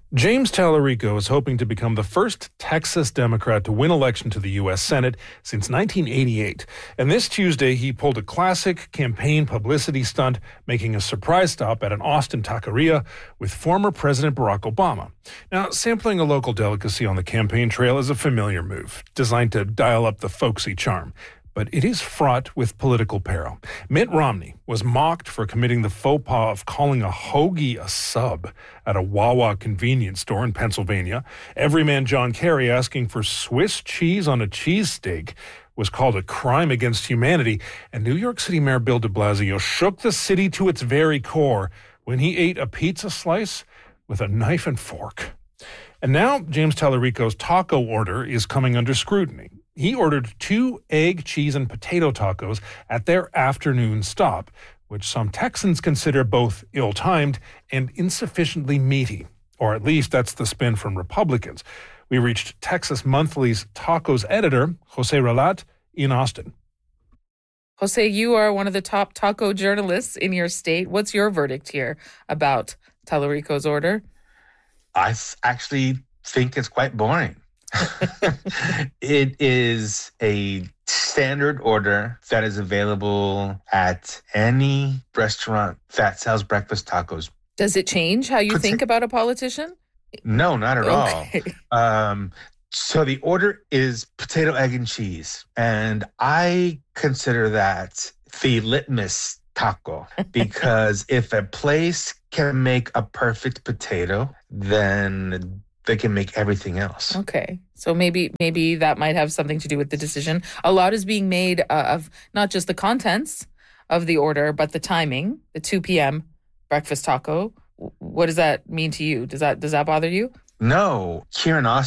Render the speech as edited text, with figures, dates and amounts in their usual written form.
James Tallarico is hoping to become the first Texas Democrat to win election to the U.S. Senate since 1988. And this Tuesday, he pulled a classic campaign publicity stunt, making a surprise stop at an Austin taqueria with former President Barack Obama. Now, sampling a local delicacy on the campaign trail is a familiar move, designed to dial up the folksy charm. But it is fraught with political peril. Mitt Romney was mocked for committing the faux pas of calling a hoagie a sub at a Wawa convenience store in Pennsylvania. Everyman John Kerry asking for Swiss cheese on a cheesesteak was called a crime against humanity. And New York City Mayor Bill de Blasio shook the city to its very core when he ate a pizza slice with a knife and fork. And now James Tallarico's taco order is coming under scrutiny. He ordered 2 egg, cheese, and potato tacos at their afternoon stop, which some Texans consider both ill-timed and insufficiently meaty. Or at least that's the spin from Republicans. We reached Texas Monthly's tacos editor, Jose Relat, in Austin. Jose, you are one of the top taco journalists in your state. What's your verdict here about Tallarico's order? I actually think it's quite boring. It is a standard order that is available at any restaurant that sells breakfast tacos. Does it change how you think about a politician? No, not at all. So the order is potato, egg, and cheese. And I consider that the litmus taco because if a place can make a perfect potato, then they can make everything else. Okay. So maybe that might have something to do with the decision. A lot is being made of not just the contents of the order, but the timing, the 2 p.m. breakfast taco. What does that mean to you? Does that bother you? No. Here in Austin,